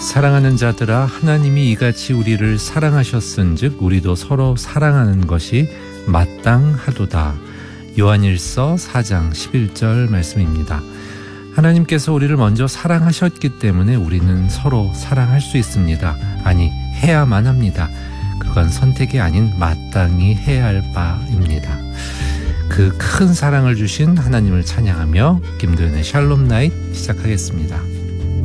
사랑하는 자들아, 하나님이 이같이 우리를 사랑하셨은즉 우리도 서로 사랑하는 것이 마땅하도다. 요한일서 4장 11절 말씀입니다. 하나님께서 우리를 먼저 사랑하셨기 때문에 우리는 서로 사랑할 수 있습니다. 아니, 해야만 합니다. 그건 선택이 아닌 마땅히 해야 할 바입니다. 그 큰 사랑을 주신 하나님을 찬양하며 김도연의 샬롬 나잇 시작하겠습니다.